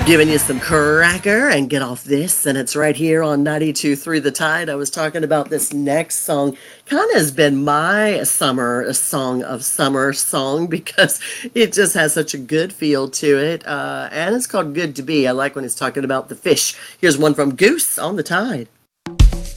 Giving you some cracker and get off this, and it's right here on 92.3 The Tide. I was talking about this next song. Kind of has been my summer song of summer song because it just has such a good feel to it, and it's called Good to Be. I like when he's talking about the fish. Here's one from Goose on The Tide.